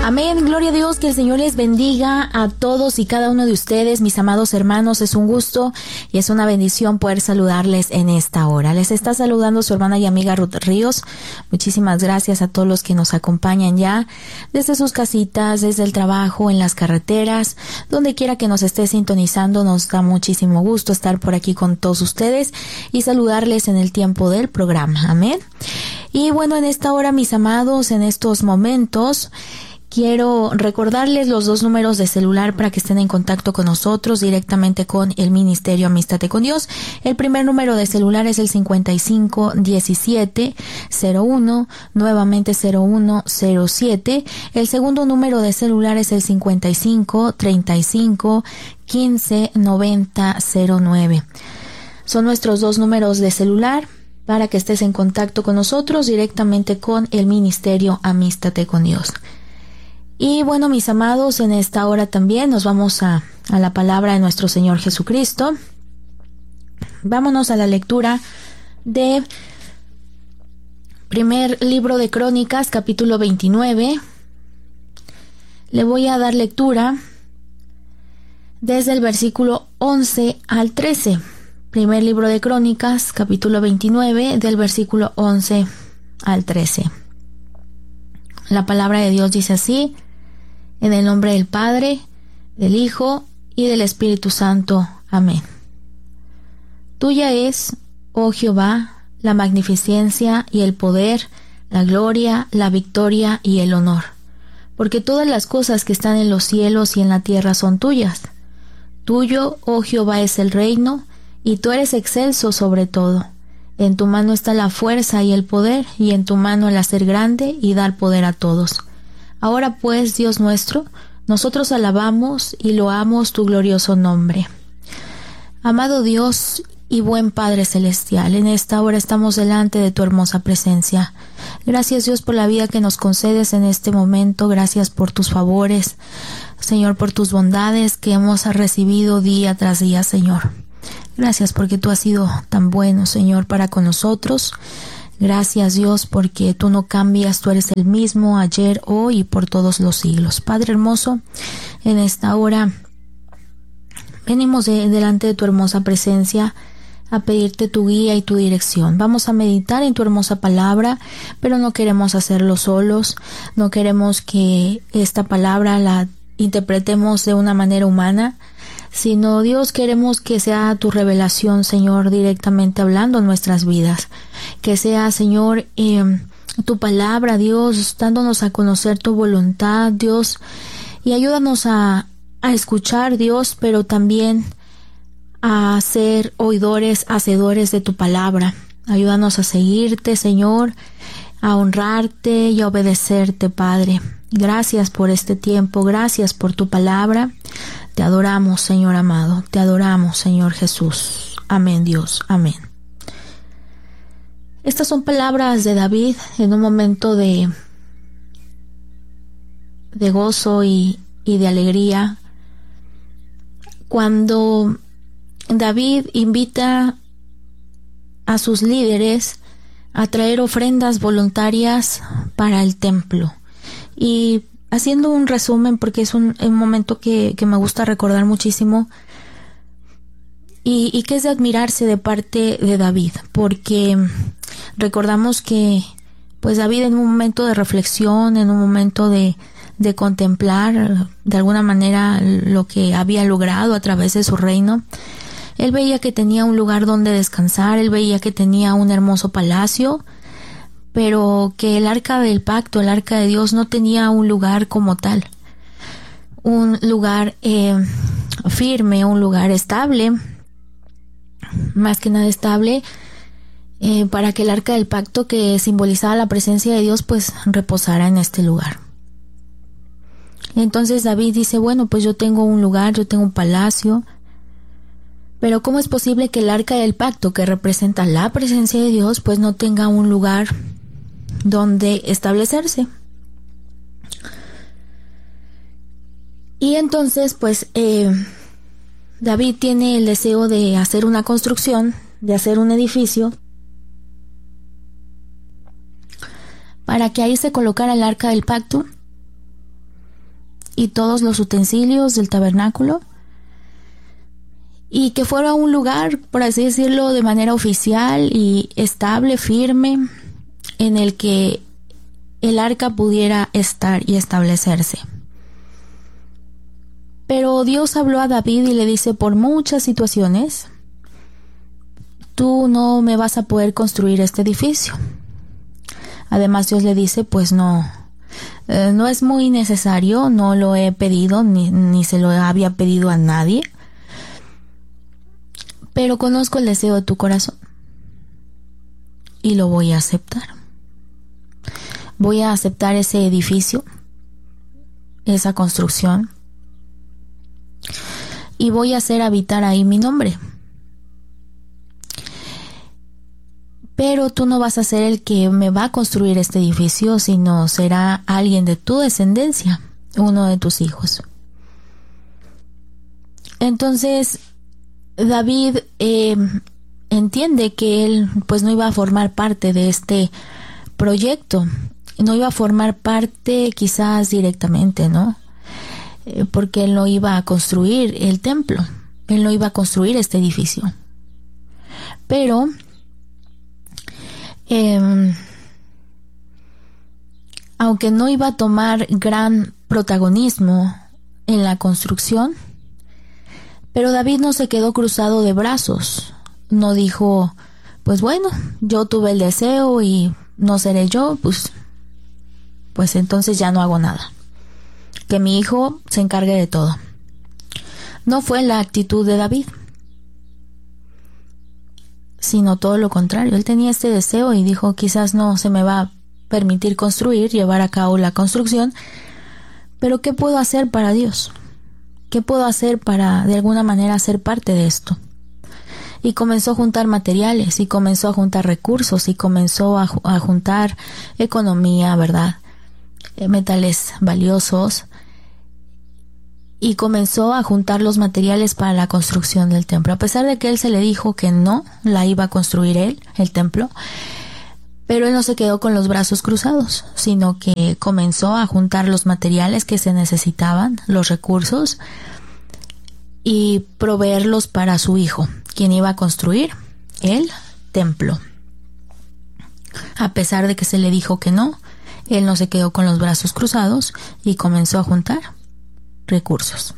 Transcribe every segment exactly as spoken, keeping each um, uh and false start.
Amén, gloria a Dios, que el Señor les bendiga a todos y cada uno de ustedes, mis amados hermanos. Es un gusto y es una bendición poder saludarles en esta hora. Les está saludando su hermana y amiga Ruth Ríos. Muchísimas gracias a todos los que nos acompañan ya desde sus casitas, desde el trabajo, en las carreteras, donde quiera que nos esté sintonizando. Nos da muchísimo gusto estar por aquí con todos ustedes y saludarles en el tiempo del programa. Amén. Y bueno, en esta hora, mis amados, en estos momentos, quiero recordarles los dos números de celular para que estén en contacto con nosotros directamente con el Ministerio Amístate con Dios. El primer número de celular es el cincuenta y cinco diecisiete cero uno, nuevamente cero uno cero siete. El segundo número de celular es el cincuenta y cinco treinta y cinco quince noventa cero nueve. Son nuestros dos números de celular para que estés en contacto con nosotros directamente con el Ministerio Amístate con Dios. Y bueno, mis amados, en esta hora también nos vamos a, a la palabra de nuestro Señor Jesucristo. Vámonos a la lectura de primer libro de Crónicas, capítulo veintinueve. Le voy a dar lectura desde el versículo once al trece. Primer libro de Crónicas, capítulo veintinueve, del versículo once al trece. La palabra de Dios dice así: en el nombre del Padre, del Hijo y del Espíritu Santo. Amén. Tuya es, oh Jehová, la magnificencia y el poder, la gloria, la victoria y el honor, porque todas las cosas que están en los cielos y en la tierra son tuyas. Tuyo, oh Jehová, es el reino, y tú eres excelso sobre todo. En tu mano está la fuerza y el poder, y en tu mano el hacer grande y dar poder a todos. Ahora pues, Dios nuestro, nosotros alabamos y loamos tu glorioso nombre. Amado Dios y buen Padre Celestial, en esta hora estamos delante de tu hermosa presencia. Gracias, Dios, por la vida que nos concedes en este momento. Gracias por tus favores, Señor, por tus bondades que hemos recibido día tras día, Señor. Gracias porque tú has sido tan bueno, Señor, para con nosotros. Gracias, Dios, porque tú no cambias, tú eres el mismo ayer, hoy y por todos los siglos. Padre hermoso, en esta hora venimos de, delante de tu hermosa presencia a pedirte tu guía y tu dirección. Vamos a meditar en tu hermosa palabra, pero no queremos hacerlo solos. No queremos que esta palabra la interpretemos de una manera humana, sino, Dios, queremos que sea tu revelación, Señor, directamente hablando en nuestras vidas. Que sea, Señor, eh, tu palabra, Dios, dándonos a conocer tu voluntad, Dios, y ayúdanos a, a escuchar, Dios, pero también a ser oidores, hacedores de tu palabra. Ayúdanos a seguirte, Señor, a honrarte y a obedecerte, Padre. Gracias por este tiempo, gracias por tu palabra. Te adoramos, Señor amado, te adoramos, Señor Jesús. Amén, Dios, amén. Estas son palabras de David en un momento de, de gozo y, y de alegría, cuando David invita a sus líderes a traer ofrendas voluntarias para el templo. Y haciendo un resumen, porque es un, un momento que, que me gusta recordar muchísimo y, y que es de admirarse de parte de David, porque recordamos que pues David, en un momento de reflexión, en un momento de, de contemplar de alguna manera lo que había logrado a través de su reino, él veía que tenía un lugar donde descansar, él veía que tenía un hermoso palacio, pero que el arca del pacto, el arca de Dios, no tenía un lugar como tal, un lugar eh, firme, un lugar estable, más que nada estable, eh, para que el arca del pacto, que simbolizaba la presencia de Dios, pues reposara en este lugar. Entonces David dice, bueno, pues yo tengo un lugar, yo tengo un palacio, pero ¿cómo es posible que el arca del pacto, que representa la presencia de Dios, pues no tenga un lugar donde establecerse? Y entonces pues eh, David tiene el deseo de hacer una construcción, de hacer un edificio para que ahí se colocara el arca del pacto y todos los utensilios del tabernáculo, y que fuera un lugar, por así decirlo, de manera oficial y estable, firme, en el que el arca pudiera estar y establecerse. Pero Dios habló a David y le dice: por muchas situaciones, tú no me vas a poder construir este edificio. Además, Dios le dice: pues no, eh, no es muy necesario, no lo he pedido, ni, ni se lo había pedido a nadie. Pero conozco el deseo de tu corazón y lo voy a aceptar. Voy a aceptar ese edificio, esa construcción, y voy a hacer habitar ahí mi nombre. Pero tú no vas a ser el que me va a construir este edificio, sino será alguien de tu descendencia, uno de tus hijos. Entonces David eh, entiende que él pues no iba a formar parte de este proyecto, no iba a formar parte quizás directamente, ¿no? Eh, porque él no iba a construir el templo, él no iba a construir este edificio. Pero eh, aunque no iba a tomar gran protagonismo en la construcción, pero David no se quedó cruzado de brazos. No dijo: pues bueno, yo tuve el deseo y no seré yo, pues, pues entonces ya no hago nada. Que mi hijo se encargue de todo. No fue la actitud de David, sino todo lo contrario. Él tenía este deseo y dijo: quizás no se me va a permitir construir, llevar a cabo la construcción, pero ¿qué puedo hacer para Dios? ¿Qué puedo hacer para de alguna manera ser parte de esto? Y comenzó a juntar materiales, y comenzó a juntar recursos, y comenzó a, a juntar economía, ¿verdad? Eh, metales valiosos, y comenzó a juntar los materiales para la construcción del templo. A pesar de que él se le dijo que no la iba a construir él, el templo, pero él no se quedó con los brazos cruzados, sino que comenzó a juntar los materiales que se necesitaban, los recursos, y proveerlos para su hijo, quien iba a construir el templo. A pesar de que se le dijo que no, él no se quedó con los brazos cruzados y comenzó a juntar recursos.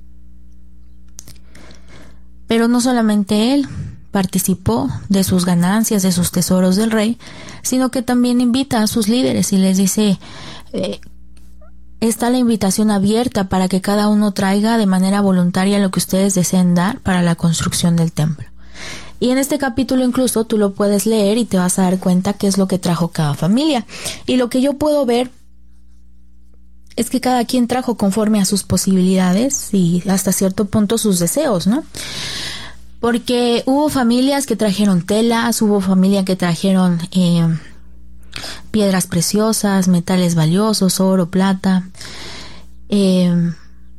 Pero no solamente él participó de sus ganancias, de sus tesoros del rey, sino que también invita a sus líderes y les dice: eh, está la invitación abierta para que cada uno traiga de manera voluntaria lo que ustedes deseen dar para la construcción del templo. Y en este capítulo incluso tú lo puedes leer y te vas a dar cuenta qué es lo que trajo cada familia. Y lo que yo puedo ver es que cada quien trajo conforme a sus posibilidades y hasta cierto punto sus deseos, ¿no? Porque hubo familias que trajeron telas, hubo familias que trajeron eh, piedras preciosas, metales valiosos, oro, plata. Eh,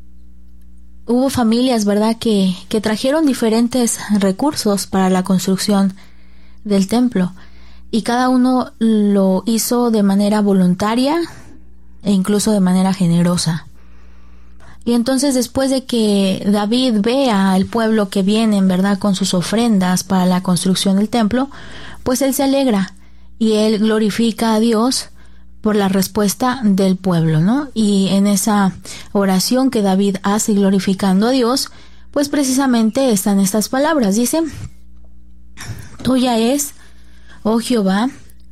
hubo familias, ¿verdad?, que, que trajeron diferentes recursos para la construcción del templo. Y cada uno lo hizo de manera voluntaria e incluso de manera generosa. Y entonces, después de que David vea al pueblo que viene, ¿verdad?, con sus ofrendas para la construcción del templo, pues él se alegra y él glorifica a Dios por la respuesta del pueblo, ¿no? Y en esa oración que David hace glorificando a Dios, pues precisamente están estas palabras. Dice: tuya es, oh Jehová,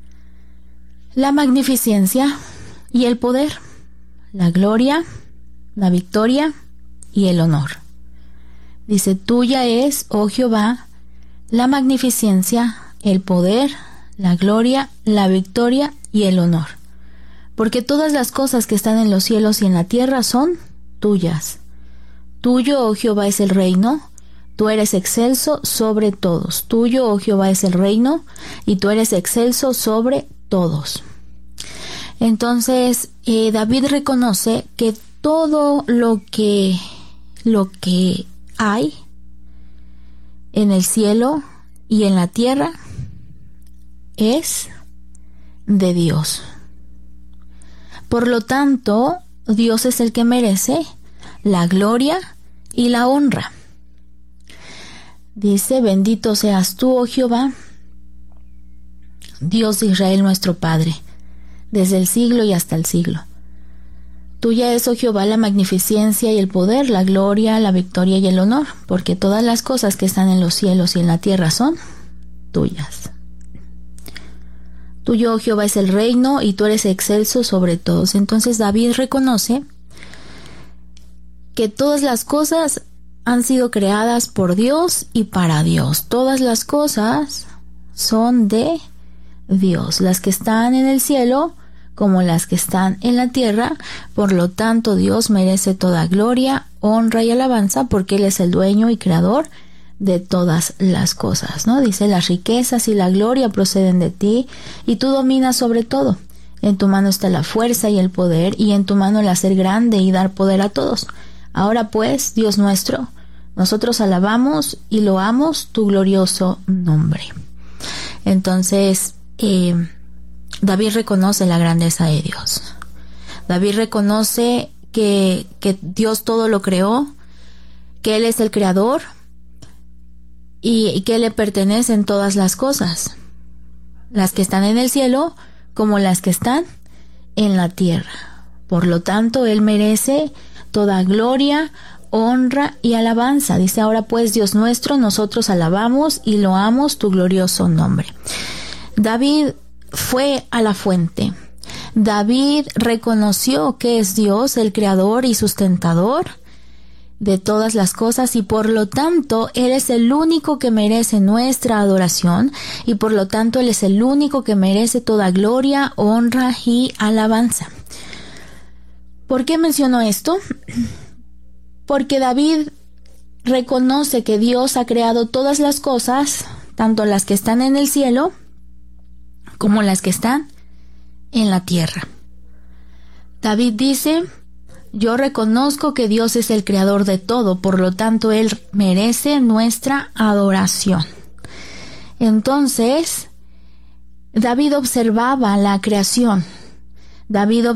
la magnificencia y el poder, la gloria, la victoria y el honor. Dice: tuya es, oh Jehová, la magnificencia, el poder, la gloria, la victoria y el honor. Porque todas las cosas que están en los cielos y en la tierra son tuyas. Tuyo, oh Jehová, es el reino, tú eres excelso sobre todos. Tuyo, oh Jehová, es el reino, y tú eres excelso sobre todos. Entonces, eh, David reconoce que todo lo que, lo que hay en el cielo y en la tierra es de Dios. Por lo tanto, Dios es el que merece la gloria y la honra. Dice: bendito seas tú, oh Jehová, Dios de Israel nuestro Padre, desde el siglo y hasta el siglo. Tuya es, oh Jehová, la magnificencia y el poder, la gloria, la victoria y el honor, porque todas las cosas que están en los cielos y en la tierra son tuyas. Tuyo, oh Jehová, es el reino y tú eres excelso sobre todos. Entonces David reconoce que todas las cosas han sido creadas por Dios y para Dios. Todas las cosas son de Dios, las que están en el cielo como las que están en la tierra. Por lo tanto, Dios merece toda gloria, honra y alabanza, porque Él es el dueño y creador de todas las cosas, ¿no? Dice: las riquezas y la gloria proceden de ti, y tú dominas sobre todo. En tu mano está la fuerza y el poder, y en tu mano el hacer grande y dar poder a todos. Ahora pues, Dios nuestro, nosotros alabamos y loamos tu glorioso nombre. Entonces, eh, David reconoce la grandeza de Dios. David reconoce que, que Dios todo lo creó, que Él es el creador y, y que le pertenecen todas las cosas, las que están en el cielo como las que están en la tierra. Por lo tanto, Él merece toda gloria, honra y alabanza. Dice: ahora pues, Dios nuestro, nosotros alabamos y loamos tu glorioso nombre. David fue a la fuente. David reconoció que es Dios el creador y sustentador de todas las cosas, y por lo tanto Él es el único que merece nuestra adoración, y por lo tanto Él es el único que merece toda gloria, honra y alabanza. ¿Por qué menciono esto? Porque David reconoce que Dios ha creado todas las cosas, tanto las que están en el cielo como las que están en la tierra. David dice: yo reconozco que Dios es el creador de todo, por lo tanto Él merece nuestra adoración. Entonces, David observaba la creación. David